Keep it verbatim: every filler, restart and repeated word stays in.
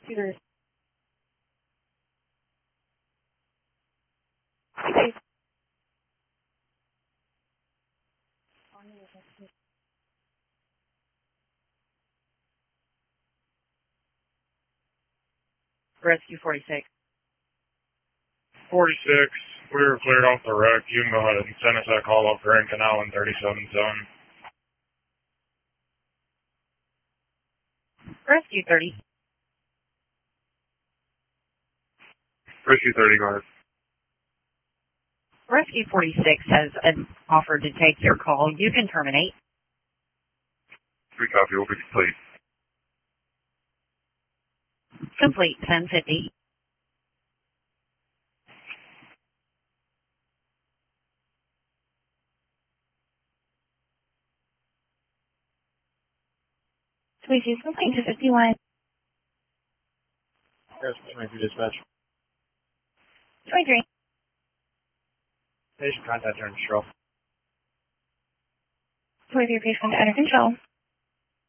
Peter. Rescue forty-six. forty-six, we were cleared off the wreck. You can go ahead and send us that call up Grand Canal in thirty-seven zone. Rescue thirty. Rescue thirty, go ahead. Rescue forty-six has um, offered to take your call. You can terminate. Three copy, will be complete. Complete, ten fifty. Species complete to fifty-one. Yes, twenty-two dispatch. twenty-three. Patient contact during stroke. twenty-three patient under control.